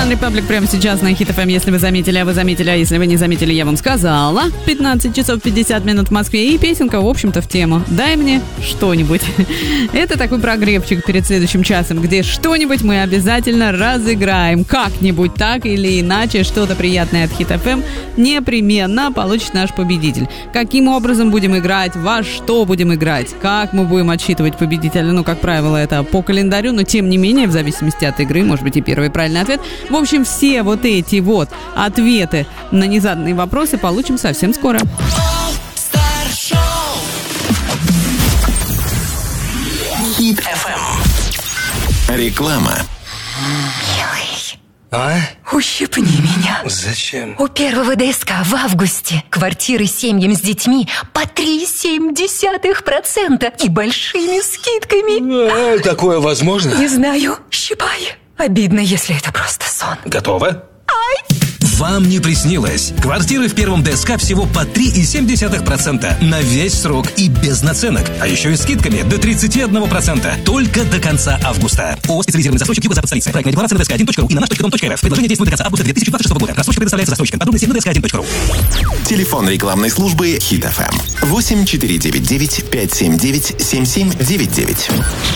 One Republic прямо сейчас на Hit FM. Если вы заметили, а вы заметили, а если вы не заметили, я вам сказала. 15 часов 50 минут в Москве. И песенка, в общем-то, в тему. Дай мне что-нибудь. Это такой прогревчик перед следующим часом, где что-нибудь мы обязательно разыграем. Как-нибудь так или иначе, что-то приятное от Hit FM непременно получит наш победитель. Каким образом будем играть, во что будем играть, как мы будем отсчитывать победителя. Ну, как правило, это по календарю, но тем не менее, в зависимости от игры, может быть и первый правильный ответ. В общем, все вот эти вот ответы на незаданные вопросы получим совсем скоро. Hit FM. Реклама. Милый, А? ущипни меня. Зачем? У первого ДСК в августе квартиры семьям с детьми по 3,7% и большими скидками. Такое возможно? Не знаю, щипай. Обидно, если это просто сон. Готово? Вам не приснилось. Квартиры в первом ДСК всего по 3,7% на весь срок и без наценок. А еще и скидками до 31%. Только до конца августа. ООО «Специализированный застройщик Юго-Запад столицы». Проектная декларация на dsk1.ru и на nаш.com.rf. Предложение действует до конца августа 2026 года. Рассрочка предоставляется застройщикам. Подробности на dsk1.ru. Телефон рекламной службы Hit FM 8499 579 7799.